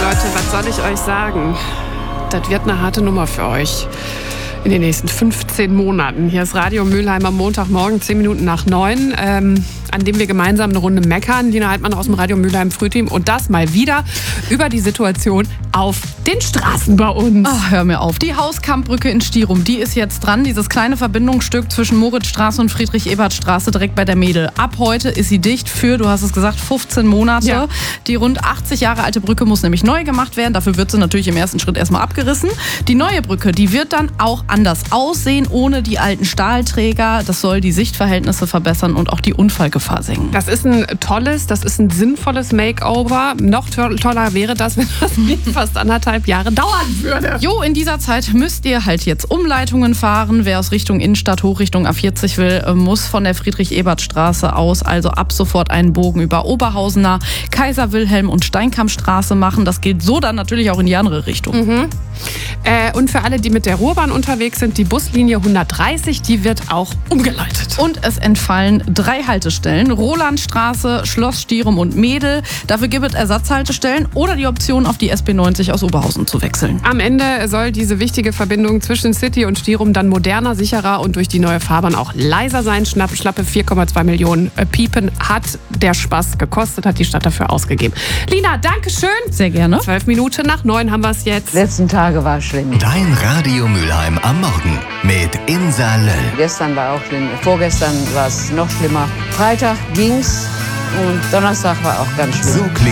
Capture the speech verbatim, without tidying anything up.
Leute, was soll ich euch sagen? Das wird eine harte Nummer für euch in den nächsten fünfzehn Monaten. Hier ist Radio Mülheim am Montagmorgen, zehn Minuten nach neun, ähm, an dem wir gemeinsam eine Runde meckern. Lina Heidmann aus dem Radio Mülheim Frühteam und das mal wieder über die Situation auf den Straßen bei uns. Ach, hör mir auf. Die Hauskamp-Brücke in Stirum, die ist jetzt dran. Dieses kleine Verbindungsstück zwischen Moritzstraße und Friedrich-Ebert-Straße direkt bei der Mädel. Ab heute ist sie dicht für, du hast es gesagt, fünfzehn Monate. Ja. Die rund achtzig Jahre alte Brücke muss nämlich neu gemacht werden. Dafür wird sie natürlich im ersten Schritt erstmal abgerissen. Die neue Brücke, die wird dann auch anders aussehen, ohne die alten Stahlträger. Das soll die Sichtverhältnisse verbessern und auch die Unfallgefahr senken. Das ist ein tolles, das ist ein sinnvolles Makeover. Noch to- toller wäre das, wenn das nicht fast anderthalb Jahre dauern würde. Jo, in dieser Zeit müsst ihr halt jetzt Umleitungen fahren. Wer aus Richtung Innenstadt hoch Richtung A vierzig will, muss von der Friedrich-Ebert-Straße aus also ab sofort einen Bogen über Oberhausener, Kaiser-Wilhelm- und Steinkammstraße machen. Das gilt so dann natürlich auch in die andere Richtung. Mhm. Äh, und für alle, die mit der Ruhrbahn unterwegs sind, die Buslinie hundertdreißig, die wird auch umgeleitet. Und es entfallen drei Haltestellen. Rolandstraße, Schloss Stirum und Mädel. Dafür gibt es Ersatzhaltestellen oder die Option, auf die S B neunzig aus Oberhausen zu wechseln. Am Ende soll diese wichtige Verbindung zwischen City und Stirum dann moderner, sicherer und durch die neue Fahrbahn auch leiser sein. Schnapp, schlappe vier Komma zwei Millionen Piepen hat der Spaß gekostet, hat die Stadt dafür ausgegeben. Lina, danke schön. Sehr gerne. Zwölf Minuten nach neun haben wir es jetzt. Letzten Tage war schlimm. Dein Radio Mülheim am Morgen mit Insa Löll. Gestern war auch schlimm. Vorgestern war es noch schlimmer. Freitag ging's und Donnerstag war auch ganz schlimm. So